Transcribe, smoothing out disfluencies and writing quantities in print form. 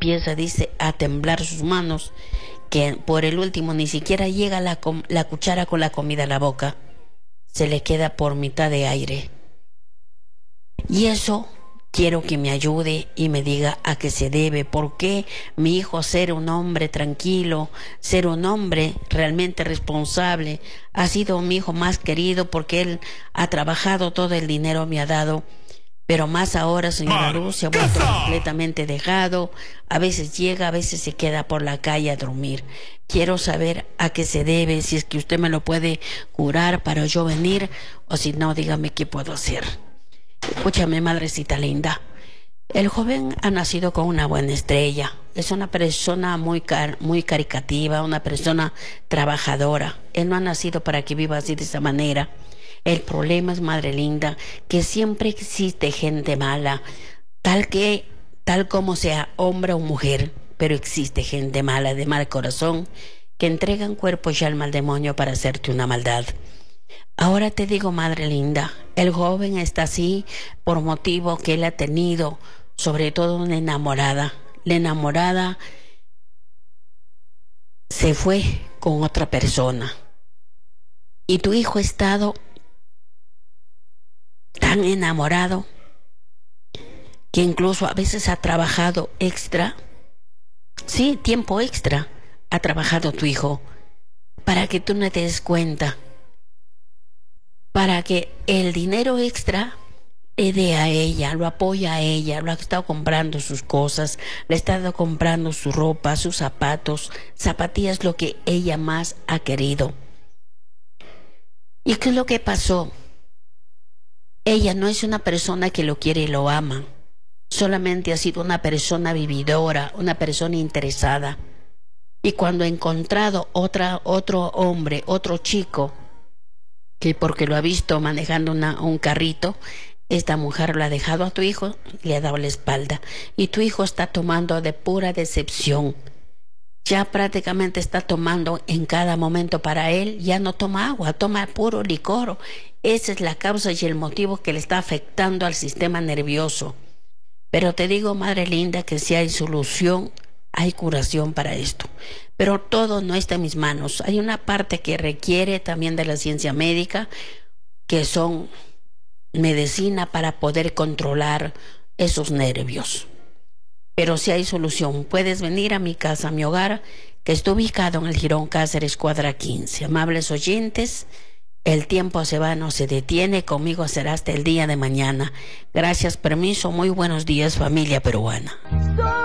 empieza, dice, a temblar sus manos, que por el último ni siquiera llega la cuchara con la comida a la boca, se le queda por mitad de aire. Y eso quiero que me ayude y me diga a qué se debe, por qué mi hijo, ser un hombre tranquilo, ser un hombre realmente responsable, ha sido mi hijo más querido porque él ha trabajado, todo el dinero me ha dado. Pero más ahora, señora Luz, se ha vuelto completamente dejado. A veces llega, a veces se queda por la calle a dormir. Quiero saber a qué se debe, si es que usted me lo puede curar para yo venir, o si no, dígame qué puedo hacer. Escúchame, madrecita linda. El joven ha nacido con una buena estrella. Es una persona muy caricativa, una persona trabajadora. Él no ha nacido para que viva así de esa manera. El problema es, madre linda, que siempre existe gente mala, tal como sea hombre o mujer, pero existe gente mala, de mal corazón, que entregan cuerpo y alma al demonio para hacerte una maldad. Ahora te digo, madre linda, el joven está así por motivo que él ha tenido, sobre todo una enamorada. La enamorada se fue con otra persona. Y tu hijo ha estado tan enamorado que incluso a veces ha trabajado extra. Sí, tiempo extra ha trabajado tu hijo para que tú no te des cuenta, para que el dinero extra le dé a ella, lo apoya a ella, lo ha estado comprando sus cosas, le ha estado comprando su ropa, sus zapatos, zapatillas, lo que ella más ha querido. ¿Y qué es lo que pasó? Ella no es una persona que lo quiere y lo ama, solamente ha sido una persona vividora, una persona interesada. Y cuando ha encontrado otro hombre, otro chico, que porque lo ha visto manejando un carrito, esta mujer lo ha dejado a tu hijo y le ha dado la espalda. Y tu hijo está tomando de pura decepción. Ya prácticamente está tomando en cada momento para él, ya no toma agua, toma puro licor. Esa es la causa y el motivo que le está afectando al sistema nervioso. Pero te digo, madre linda, que si hay solución, hay curación para esto. Pero todo no está en mis manos. Hay una parte que requiere también de la ciencia médica, que son medicina para poder controlar esos nervios. Pero si hay solución, puedes venir a mi casa, a mi hogar, que está ubicado en el Jirón Cáceres, cuadra 15. Amables oyentes, el tiempo se va, no se detiene. Conmigo será hasta el día de mañana. Gracias, permiso, muy buenos días, familia peruana.